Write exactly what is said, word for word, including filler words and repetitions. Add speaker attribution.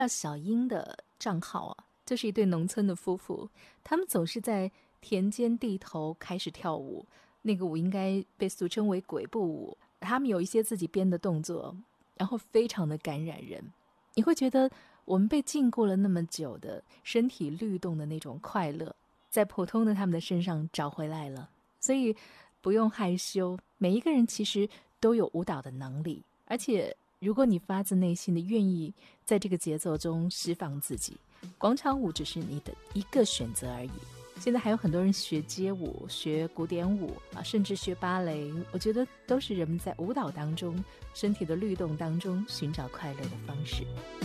Speaker 1: 叫小英的账号啊，就是一对农村的夫妇，他们总是在田间地头开始跳舞，那个舞应该被俗称为鬼步舞，他们有一些自己编的动作，然后非常的感染人。你会觉得我们被禁锢了那么久的身体律动的那种快乐，在普通的他们的身上找回来了。所以不用害羞，每一个人其实都有舞蹈的能力，而且如果你发自内心的愿意在这个节奏中释放自己，广场舞只是你的一个选择而已。现在还有很多人学街舞，学古典舞啊，甚至学芭蕾，我觉得都是人们在舞蹈当中身体的律动当中寻找快乐的方式。